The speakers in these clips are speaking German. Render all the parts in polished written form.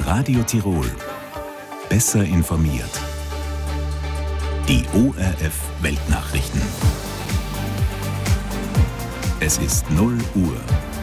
Radio Tirol. Besser informiert. Die ORF Weltnachrichten. Es ist 0 Uhr.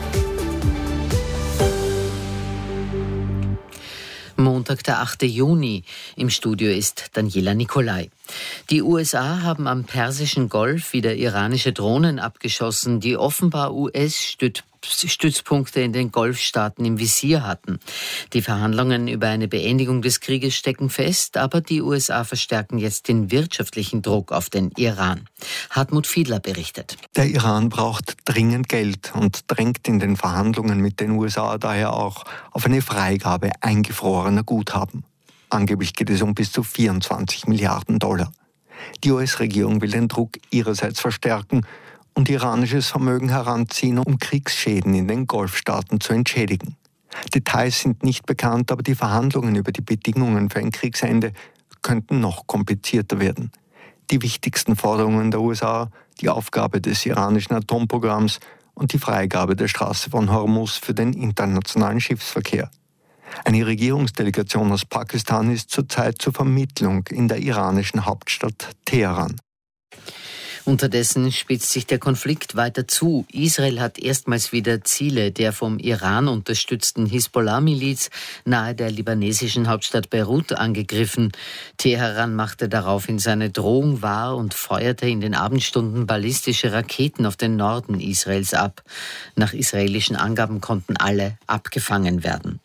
Montag, der 8. Juni. Im Studio ist Daniela Nicolai. Die USA haben am Persischen Golf wieder iranische Drohnen abgeschossen, die offenbar US-Stützpunkte in den Golfstaaten im Visier hatten. Die Verhandlungen über eine Beendigung des Krieges stecken fest, aber die USA verstärken jetzt den wirtschaftlichen Druck auf den Iran. Hartmut Fiedler berichtet. Der Iran braucht dringend Geld und drängt in den Verhandlungen mit den USA daher auch auf eine Freigabe eingefrorener Guthaben. Angeblich geht es um bis zu 24 Milliarden $. Die US-Regierung will den Druck ihrerseits verstärken und iranisches Vermögen heranziehen, um Kriegsschäden in den Golfstaaten zu entschädigen. Details sind nicht bekannt, aber die Verhandlungen über die Bedingungen für ein Kriegsende könnten noch komplizierter werden. Die wichtigsten Forderungen der USA, die Aufgabe des iranischen Atomprogramms und die Freigabe der Straße von Hormuz für den internationalen Schiffsverkehr. Eine Regierungsdelegation aus Pakistan ist zurzeit zur Vermittlung in der iranischen Hauptstadt Teheran. Unterdessen spitzt sich der Konflikt weiter zu. Israel hat erstmals wieder Ziele der vom Iran unterstützten Hisbollah-Miliz nahe der libanesischen Hauptstadt Beirut angegriffen. Teheran machte daraufhin seine Drohung wahr und feuerte in den Abendstunden ballistische Raketen auf den Norden Israels ab. Nach israelischen Angaben konnten alle abgefangen werden.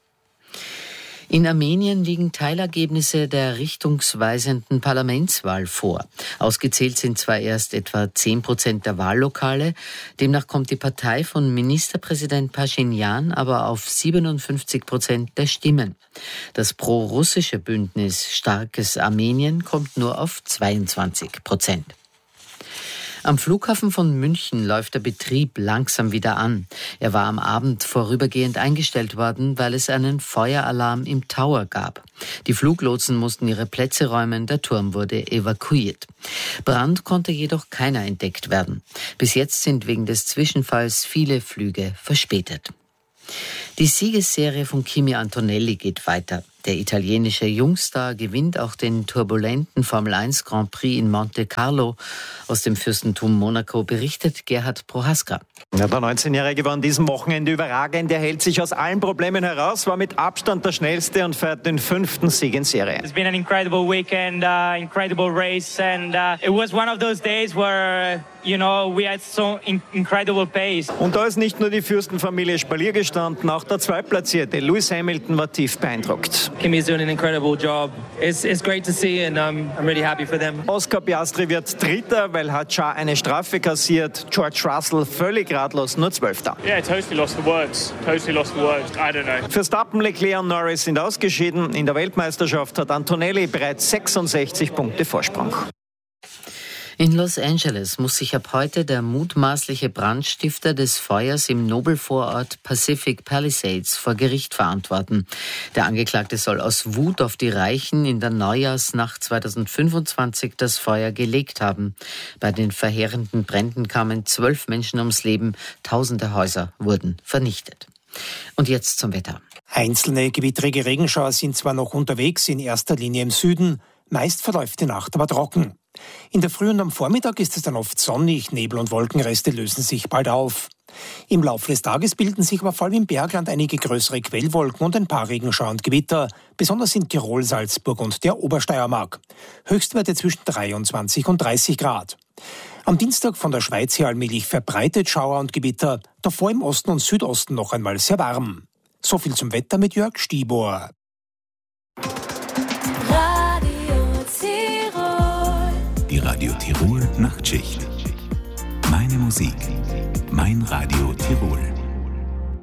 In Armenien liegen Teilergebnisse der richtungsweisenden Parlamentswahl vor. Ausgezählt sind zwar erst etwa 10% der Wahllokale, demnach kommt die Partei von Ministerpräsident Paschinjan aber auf 57% der Stimmen. Das pro-russische Bündnis Starkes Armenien kommt nur auf 22%. Am Flughafen von München läuft der Betrieb langsam wieder an. Er war am Abend vorübergehend eingestellt worden, weil es einen Feueralarm im Tower gab. Die Fluglotsen mussten ihre Plätze räumen, der Turm wurde evakuiert. Brand konnte jedoch keiner entdeckt werden. Bis jetzt sind wegen des Zwischenfalls viele Flüge verspätet. Die Siegesserie von Kimi Antonelli geht weiter. Der italienische Jungstar gewinnt auch den turbulenten Formel-1 Grand Prix in Monte Carlo. Aus dem Fürstentum Monaco berichtet Gerhard Prohaska. Ja, der 19-Jährige war an diesem Wochenende überragend. Er hält sich aus allen Problemen heraus, war mit Abstand der Schnellste und feiert den 5. Sieg in Serie. It's been an incredible weekend, incredible race, and it was one of those days where, we had so incredible pace. Und da ist nicht nur die Fürstenfamilie Spalier gestanden, auch der Zweitplatzierte Lewis Hamilton war tief beeindruckt. Kimi is doing an incredible job. It's great to see and I'm really happy for them. Oscar Piastri wird Dritter, weil Hadjar eine Strafe kassiert. George Russell völlig ratlos, nur 12. Yeah, totally lost the words. I don't know. Verstappen, Leclerc und Norris sind ausgeschieden. In der Weltmeisterschaft hat Antonelli bereits 66 Punkte Vorsprung. In Los Angeles muss sich ab heute der mutmaßliche Brandstifter des Feuers im Nobelvorort Pacific Palisades vor Gericht verantworten. Der Angeklagte soll aus Wut auf die Reichen in der Neujahrsnacht 2025 das Feuer gelegt haben. Bei den verheerenden Bränden kamen 12 Menschen ums Leben, tausende Häuser wurden vernichtet. Und jetzt zum Wetter. Einzelne gewittrige Regenschauer sind zwar noch unterwegs, in erster Linie im Süden, meist verläuft die Nacht aber trocken. In der Früh und am Vormittag ist es dann oft sonnig, Nebel- und Wolkenreste lösen sich bald auf. Im Laufe des Tages bilden sich aber vor allem im Bergland einige größere Quellwolken und ein paar Regenschauer und Gewitter, besonders in Tirol, Salzburg und der Obersteiermark. Höchstwerte zwischen 23 und 30 Grad. Am Dienstag von der Schweiz her allmählich verbreitet Schauer und Gewitter, davor im Osten und Südosten noch einmal sehr warm. So viel zum Wetter mit Jörg Stibor. Die Radio Tirol Nachtschicht. Meine Musik, mein Radio Tirol.